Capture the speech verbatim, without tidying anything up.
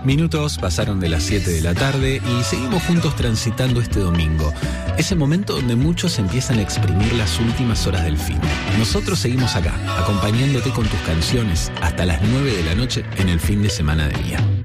Minutos pasaron de las siete de la tarde y seguimos juntos transitando este domingo. Ese momento donde muchos empiezan a exprimir las últimas horas del fin. Nosotros seguimos acá, acompañándote con tus canciones hasta las nueve de la noche en el fin de semana de Mía.